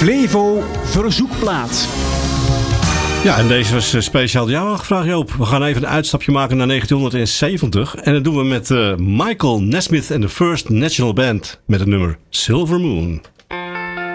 Flevo Verzoekplaat. Ja, en deze was speciaal jou gevraagd, Joop. We gaan even een uitstapje maken naar 1970. En dat doen we met Michael Nesmith en de First National Band met het nummer Silver Moon.